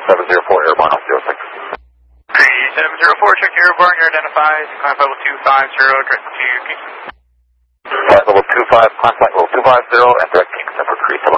3704 Airborne on 06. 3704, check Airborne, you're identified, climb level 250, direct to Kingston. Flight level 25, climb flight level 250, and direct Kingston for Crease 11.